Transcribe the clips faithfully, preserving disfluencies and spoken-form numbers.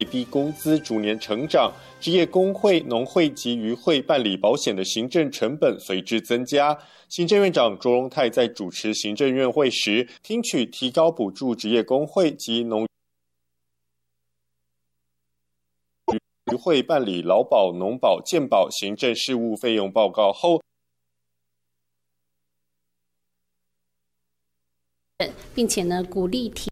低工资逐年成长，职业工会、农会及渔会办理保险的行政成本随之增加。行政院长卓荣泰在主持行政院会时，听取提高补助职业工会及农渔会办理劳保、农保、健保行政事务费用报告后， 并且呢鼓励提。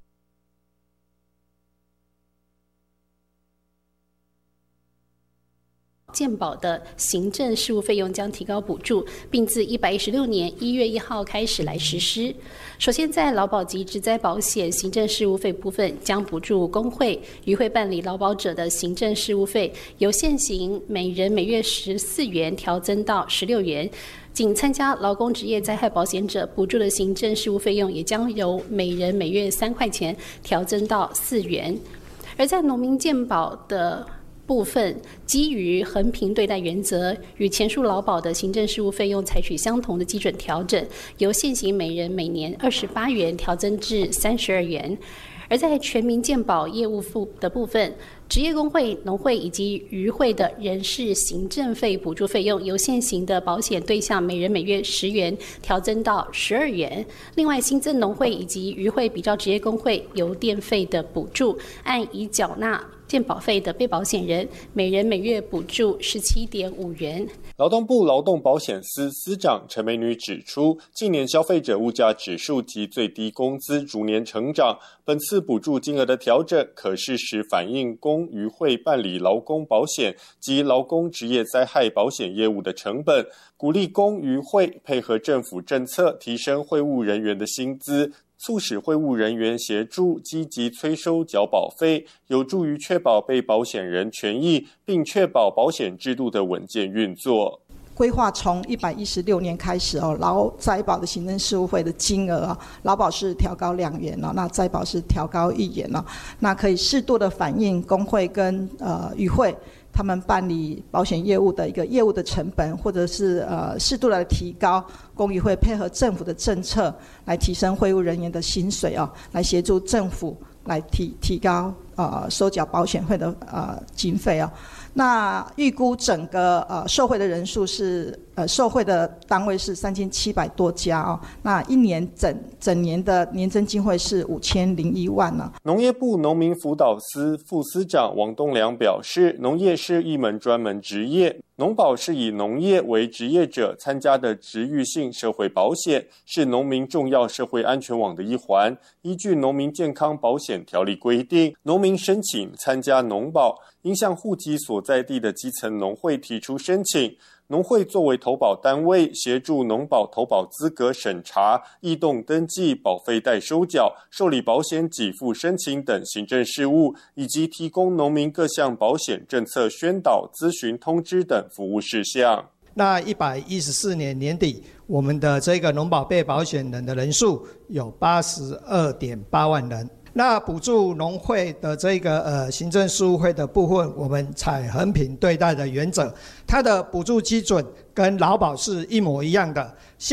健保的行政事务费用将提高补助，并自一百一十六年一月一号开始来实施。首先，在劳保及职灾保险行政事务费部分，将补助工会、渔会办理劳保者的行政事务费，由现行每人每月十四元调增到十六元。仅参加劳工职业灾害保险者补助的行政事务费用，也将由每人每月三块钱调增到四元。而在农民健保的部分，基于衡平对待原则，与前述劳保的行政事务费用采取相同的基准调整，由现行每人每年二十八元调增至三十二元。而在全民健保业务的部分，职业工会、农会以及渔会的人事行政费补助费用，由现行的保险对象每人每月十元调增到十二元。另外，新增农会以及渔会比照职业工会邮电费的补助，按已缴纳健保费的被保险人，每人每月补助十七点五元。 劳动部劳动保险司司长陈美女指出，近年消费者物价指数及最低工资逐年成长，本次补助金额的调整，可适时反映工渔会办理劳工保险及劳工职业灾害保险业务的成本，鼓励工渔会配合政府政策，提升会务人员的薪资，促使会务人员协助积极催收缴保费，有助于确保被保险人权益，并确保保险制度的稳健运作。 规划从一百一十六年开始哦，劳灾保的行政事务费的金额啊，劳保是调高两元哦，那灾保是调高一元哦，那可以适度的反映工会跟呃渔会他们办理保险业务的一个业务的成本，或者是呃适度的提高工渔会配合政府的政策来提升会务人员的薪水哦，来协助政府来提提高呃收缴保险费的呃经费哦。那预估整个呃受惠的人数是呃受惠的单位是三千七百多家哦，那一年整整年的年增经费是五千零一万呢、啊。 农业部农民辅导司副司长王东良表示，农业是一门专门职业，农保是以农业为职业者参加的职域性社会保险，是农民重要社会安全网的一环。依据农民健康保险条例规定，农民申请参加农保，应向户籍所在地的基层农会提出申请。农会作为投保单位，协助农保投保资格审查、异动登记、保费代收缴、受理保险给付申请等行政事务，以及提供农民各项保险政策宣导、咨询、通知等服务事项。 那一百一十四年年底，我们的这个农保被保险人的人数有八十二点八万人。那补助农会的这个呃行政事务费的部分，我们采衡平对待的原则，它的补助基准跟劳保是一模一样的。